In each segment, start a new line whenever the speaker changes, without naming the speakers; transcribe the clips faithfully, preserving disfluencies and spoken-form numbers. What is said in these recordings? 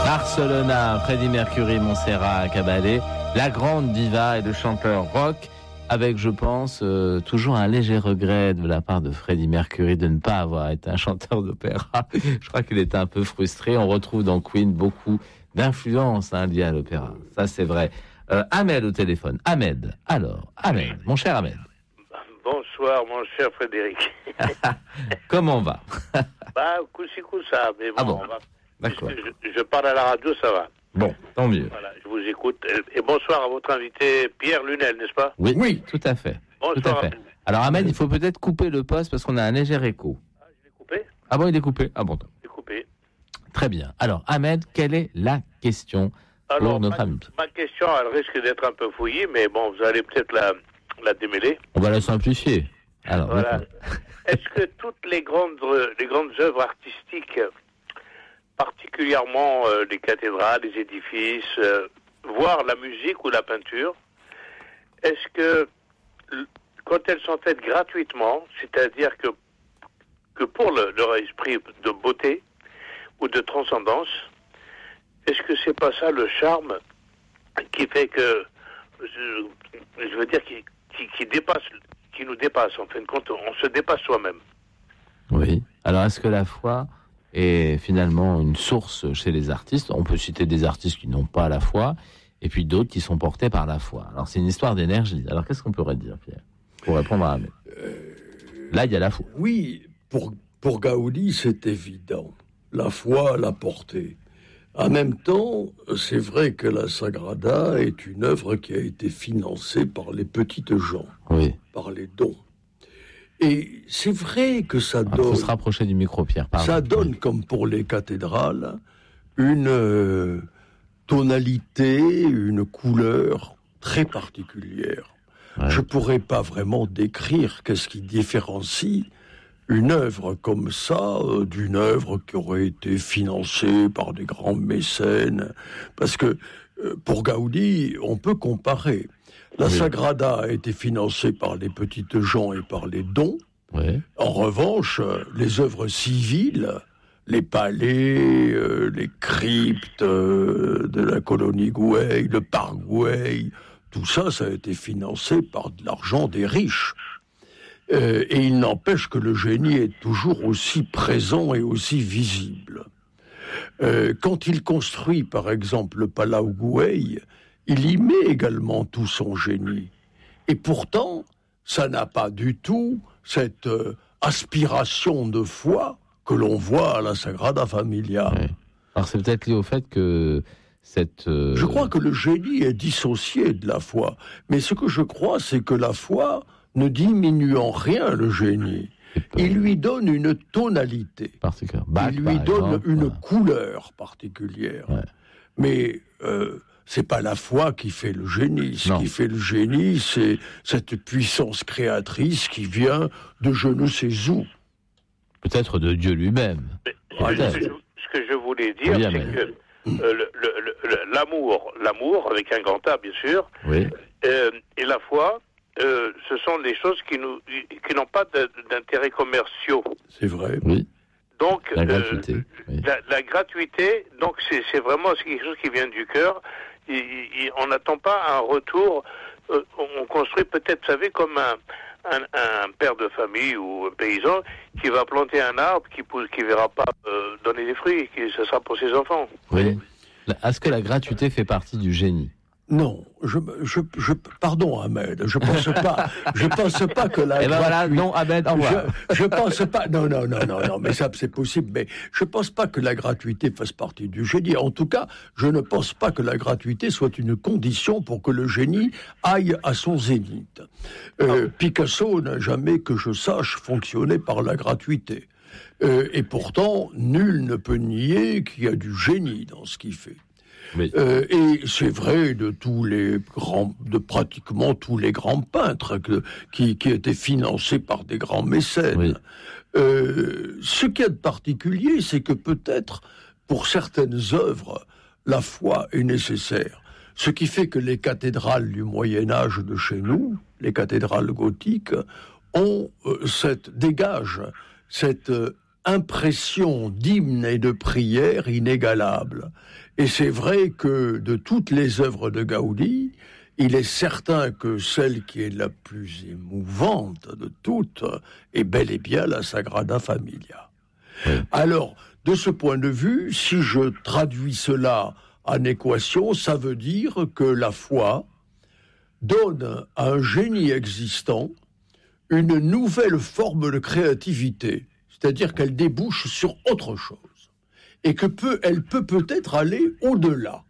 Barcelona, Freddie Mercury, Montserrat Caballé, la grande diva et le chanteur rock, avec, je pense, euh, toujours un léger regret de la part de Freddie Mercury de ne pas avoir été un chanteur d'opéra. Je crois qu'il était un peu frustré. On retrouve dans Queen beaucoup d'influence hein, liée à l'opéra. Ça, c'est vrai. Euh, Ahmed au téléphone. Ahmed, alors, Ahmed, mon cher Ahmed.
Bonsoir, mon cher Frédéric.
Comment on va?
Bah, coup-ci, coup-ça, mais bon,
ah bon
on va...
D'accord.
Je, je parle à la radio, ça va.
Bon, tant mieux.
Voilà, je vous écoute. Et bonsoir à votre invité, Pierre Lunel, n'est-ce pas?
Oui, oui, tout à fait.
Bonsoir.
Tout à fait. Alors, Ahmed, il faut peut-être couper le poste parce qu'on a un léger écho.
Ah, je l'ai coupé?
Ah bon, il est coupé? Ah bon.
Je l'ai coupé.
Très bien. Alors, Ahmed, quelle est la question
Alors,
pour notre
ma,
ami?
ma question, elle risque d'être un peu fouillie, mais bon, vous allez peut-être la, la démêler.
On va la simplifier. Alors,
voilà. Est-ce que toutes les grandes, les grandes œuvres artistiques, particulièrement euh, les cathédrales, les édifices, euh, voire la musique ou la peinture, est-ce que quand elles sont faites gratuitement, c'est-à-dire que, que pour le, leur esprit de beauté ou de transcendance, est-ce que c'est pas ça le charme qui fait que, je, je veux dire, qui, qui, qui dépasse, qui nous dépasse, en fin de compte, on se dépasse soi-même.
Oui. Alors, est-ce que la foi est finalement une source chez les artistes? On peut citer des artistes qui n'ont pas la foi, et puis d'autres qui sont portés par la foi. Alors, c'est une histoire d'énergie. Alors, qu'est-ce qu'on pourrait dire, Pierre, pour répondre à Ahmed? euh... Là, il y a la foi.
Oui, pour, pour Gaudi, c'est évident. La foi, la portée. En même temps, c'est vrai que la Sagrada est une œuvre qui a été financée par les petites gens,
oui.
par les dons. Et c'est vrai que ça donne...
Il faut se rapprocher du micro, Pierre. Pardon.
Ça donne, comme pour les cathédrales, une euh, tonalité, une couleur très particulière. Ouais. Je ne pourrais pas vraiment décrire qu'est-ce qui différencie une œuvre comme ça euh, d'une œuvre qui aurait été financée par des grands mécènes. Parce que euh, pour Gaudi, on peut comparer. La oui. Sagrada a été financée par les petites gens et par les dons.
Oui.
En revanche, les œuvres civiles, les palais, euh, les cryptes euh, de la colonie Güell, le parc Güell, tout ça, ça a été financé par de l'argent des riches. Euh, et il n'empêche que le génie est toujours aussi présent et aussi visible. Euh, quand il construit, par exemple, le Palau Güell, il y met également tout son génie. Et pourtant, ça n'a pas du tout cette euh, aspiration de foi que l'on voit à la Sagrada Familia.
Ouais. Alors c'est peut-être lié au fait que cette... Euh...
Je crois que le génie est dissocié de la foi. Mais ce que je crois, c'est que la foi ne diminue en rien le génie. Il lui donne une tonalité.
Bach,
il lui donne
exemple,
une
ouais.
couleur particulière. Ouais. Mais euh, c'est pas la foi qui fait le génie. Ce
non.
qui fait le génie, c'est cette puissance créatrice qui vient de je ne sais où.
Peut-être de Dieu lui-même.
Mais, ce, que je, ce que je voulais dire, oui, c'est mais... que euh, le, le, le, l'amour, l'amour avec un grand A, bien sûr,
oui.
euh, et la foi, Euh, ce sont des choses qui nous qui n'ont pas de, d'intérêt commerciaux.
C'est vrai.
Oui.
Donc
la gratuité.
Euh,
oui.
la, la gratuité, donc c'est, c'est vraiment quelque chose qui vient du cœur. Il, il, on n'attend pas un retour. Euh, on construit peut-être, vous savez, comme un, un, un père de famille ou un paysan qui va planter un arbre qui pousse, qui verra pas euh, donner des fruits, qui ce sera pour ses enfants.
Oui. Est-ce que la gratuité fait partie du génie?
Non, je, je, je, pardon Ahmed, je pense pas, je pense pas que la.
Eh ben voilà, non Ahmed, au revoir.
Je, je pense pas, non, non, non, non, non, mais ça c'est possible, mais je pense pas que la gratuité fasse partie du génie. En tout cas, je ne pense pas que la gratuité soit une condition pour que le génie aille à son zénith. Euh, ah. Picasso n'a jamais, que je sache, fonctionné par la gratuité. Euh, et pourtant, nul ne peut nier qu'il y a du génie dans ce qu'il fait.
Oui.
Euh, et c'est vrai de tous les grands, de pratiquement tous les grands peintres que, qui, qui étaient financés par des grands mécènes.
Oui.
Euh, ce qu'il y a de particulier, c'est que peut-être pour certaines œuvres, la foi est nécessaire. Ce qui fait que les cathédrales du Moyen Âge de chez nous, les cathédrales gothiques, ont euh, cette dégagent cette euh, impression d'hymne et de prière inégalable. Et c'est vrai que de toutes les œuvres de Gaudi, il est certain que celle qui est la plus émouvante de toutes est bel et bien la Sagrada Familia. Oui. Alors, de ce point de vue, si je traduis cela en équation, ça veut dire que la foi donne à un génie existant une nouvelle forme de créativité, c'est-à-dire qu'elle débouche sur autre chose, et que peut, elle peut peut-être aller au-delà,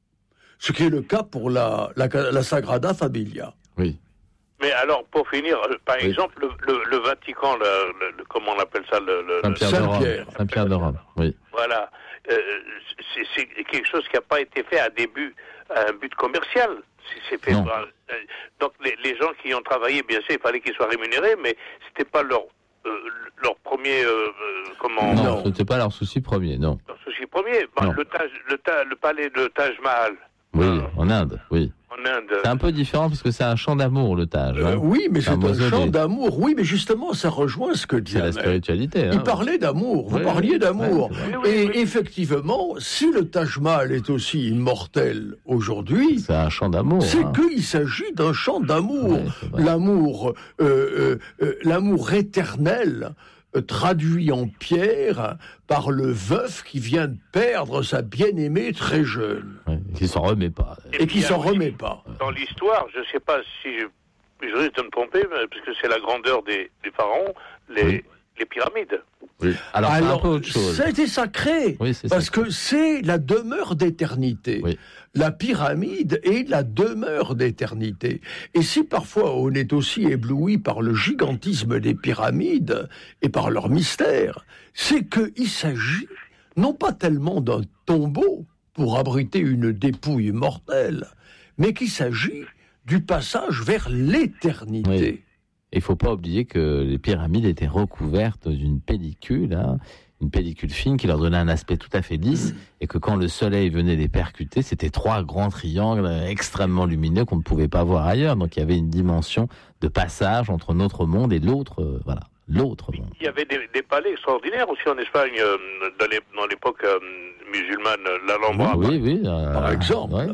ce qui est le cas pour la, la, la Sagrada Familia.
Oui.
Mais alors, pour finir, par oui. exemple, le, le, le Vatican, le, le, comment on appelle ça, le, le
Saint-Pierre, Saint-Pierre. Saint-Pierre de Rome, oui.
Voilà, euh, c'est, c'est quelque chose qui n'a pas été fait à début, à un but commercial. C'est fait par, donc les, les gens qui ont travaillé, bien sûr, il fallait qu'ils soient rémunérés, mais c'était pas leur euh, leur premier euh, comment
non, non. C'était pas leur souci premier, non.
Leur souci premier, bon, le, taj, le, taj, le palais de Taj Mahal.
Oui, euh, en Inde, oui.
En Inde.
C'est un peu différent parce que c'est un chant d'amour, le Taj.
Euh,
hein.
Oui, mais c'est, c'est un, un chant
des...
d'amour. Oui, mais justement, ça rejoint ce que dit.
C'est la spiritualité. Hein,
il parlait d'amour. Vous
oui,
parliez d'amour.
Oui, oui,
Et
oui.
effectivement, si le Taj Mahal est aussi immortel aujourd'hui,
c'est un chant d'amour.
C'est
hein.
qu'il s'agit d'un chant d'amour.
Ouais,
l'amour, euh, euh, euh, l'amour éternel. Traduit en pierre par le veuf qui vient de perdre sa bien-aimée très jeune.
Ouais, qui s'en remet pas.
Et, et qui s'en remet pas.
Dans l'histoire, je ne sais pas si je, je risque de me tromper, parce que c'est la grandeur des, des pharaons, les, oui. les pyramides.
Oui. Alors, Alors, c'est un peu autre chose.
Ça a été sacré,
oui, c'est
parce
sacré.
que c'est la demeure d'éternité.
Oui.
La pyramide est la demeure d'éternité. Et si parfois on est aussi ébloui par le gigantisme des pyramides et par leur mystère, c'est qu'il s'agit non pas tellement d'un tombeau pour abriter une dépouille mortelle, mais qu'il s'agit du passage vers l'éternité.
Oui. Il ne faut pas oublier que les pyramides étaient recouvertes d'une pellicule, hein, une pellicule fine qui leur donnait un aspect tout à fait lisse, et que quand le soleil venait les percuter, c'était trois grands triangles extrêmement lumineux qu'on ne pouvait pas voir ailleurs. Donc il y avait une dimension de passage entre notre monde et l'autre, euh, voilà, l'autre monde.
Il y avait des, des palais extraordinaires aussi en Espagne, euh, dans, les, dans l'époque euh, musulmane, l'Alhambra.
Oui, oui, oui euh,
par exemple.
Ouais.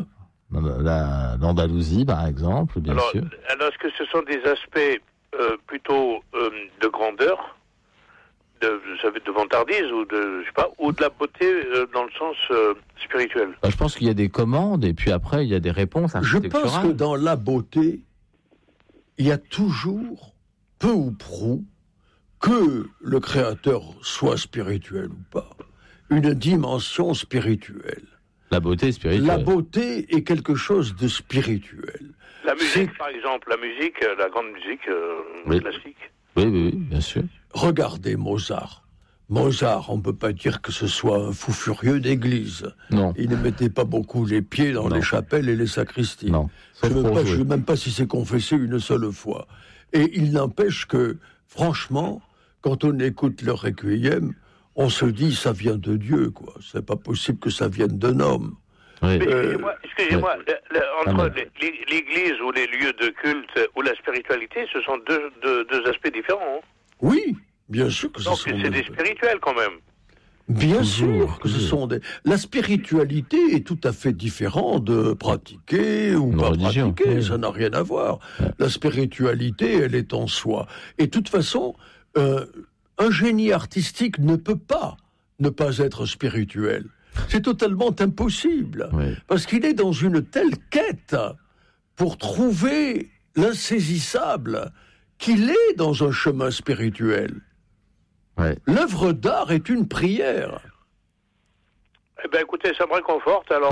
La, l'Andalousie, par exemple, bien
alors,
sûr.
Alors, est-ce que ce sont des aspects euh, plutôt euh, de grandeur, de, de vantardise ou de, je sais pas, ou de la beauté euh, dans le sens euh, spirituel?
Bah, je pense qu'il y a des commandes et puis après il y a des réponses architecturales.
Je pense que dans la beauté, il y a toujours, peu ou prou, que le créateur soit spirituel ou pas, une dimension spirituelle.
La beauté spirituelle.
La beauté est quelque chose de spirituel.
La musique, c'est... par exemple, la musique, la grande musique euh,
oui.
classique.
Oui, oui, oui, bien sûr.
Regardez Mozart. Mozart, on ne peut pas dire que ce soit un fou furieux d'église.
Non.
Il ne mettait pas beaucoup les pieds dans non. les chapelles et les sacristies.
Non.
Je ne sais même pas si c'est confessé une seule fois. Et il n'empêche que, franchement, quand on écoute le requiem, on se dit ça vient de Dieu, quoi. C'est pas possible que ça vienne d'un homme.
Oui. Mais excusez-moi, excusez-moi oui. le, le, entre ah, l'église ou les lieux de culte ou la spiritualité, ce sont deux, deux, deux aspects différents. Hein.
Oui, bien sûr que ce
Donc,
sont
c'est des... des spirituels quand même.
Bien sûr que ce sont des... La spiritualité est tout à fait différente de pratiquer ou Une pas religion. pratiquer, oui. Ça n'a rien à voir. Ouais. La spiritualité, elle est en soi. Et de toute façon, euh, un génie artistique ne peut pas ne pas être spirituel. C'est totalement impossible. Oui. Parce qu'il est dans une telle quête pour trouver l'insaisissable qu'il est dans un chemin spirituel.
Ouais.
L'œuvre d'art est une prière.
Eh ben, écoutez, ça me réconforte, alors.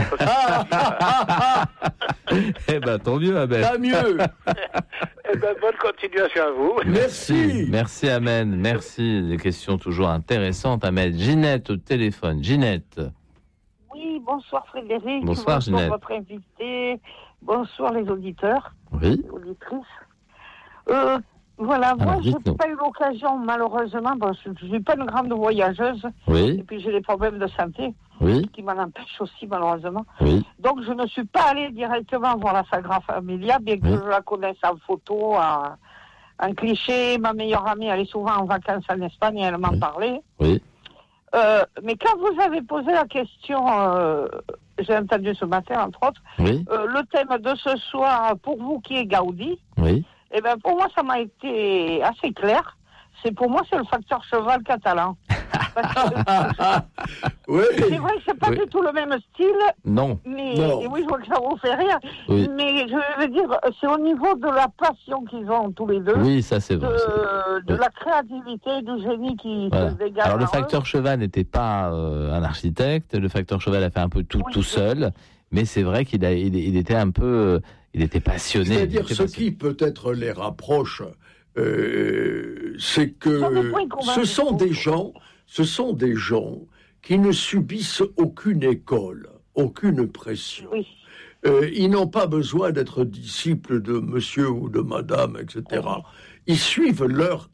Eh ben, tant mieux, Abel.
Tant mieux.
Eh ben, bonne continuation à vous.
Merci.
Merci, Amen. Merci. Des questions toujours intéressantes, Amen. Ginette au téléphone. Ginette.
Oui, bonsoir Frédéric.
Bonsoir,
bonsoir
Ginette.
votre invité. Bonsoir les auditeurs.
Oui.
Les auditrices. Euh, voilà,
Alors,
moi, je
dites-nous.
n'ai pas eu l'occasion, malheureusement, parce que je ne suis pas une grande voyageuse.
Oui.
Et puis j'ai des problèmes de santé.
Oui.
Qui m'en empêchent aussi, malheureusement.
Oui.
Donc, je ne suis pas allée directement voir la Sagrada Familia, bien que
oui.
je la connaisse en photo, en, un cliché. Ma meilleure amie, elle est souvent en vacances en Espagne et elle m'en
Oui.
parlait.
Oui.
Euh, mais quand vous avez posé la question, euh, j'ai entendu ce matin, entre autres,
Oui.
euh, le thème de ce soir, pour vous qui est Gaudi,
Oui.
eh ben pour moi, ça m'a été assez clair. C'est pour moi, c'est le facteur cheval catalan. Parce que
Oui.
c'est vrai que c'est pas
Oui.
du tout le même style,
Non.
mais
Non.
et oui, je vois que ça vous fait rire.
Oui.
Mais je veux dire, c'est au niveau de la passion qu'ils ont tous les deux,
Oui, ça c'est
de,
vrai. c'est-
de
oui.
la créativité, du génie qui
Voilà.
se dégage.
Alors le
en eux.
facteur cheval n'était pas euh, un architecte. Le facteur cheval a fait un peu tout
Oui.
tout seul, mais c'est vrai qu'il a, il, il était un peu, euh, il était passionné. il
C'est-à-dire,
était
ce
passionné.
qui peut-être les rapproche, euh, c'est
Ce sont des
que
points communs,
ce
je
sont
trouve.
des gens, ce sont des gens qui ne subissent aucune école, aucune pression.
Oui.
Euh, ils n'ont pas besoin d'être disciples de monsieur ou de madame, et cetera. Ils suivent leur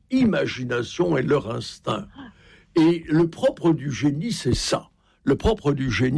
imagination et leur instinct. Et le propre du génie, c'est ça. Le propre du génie,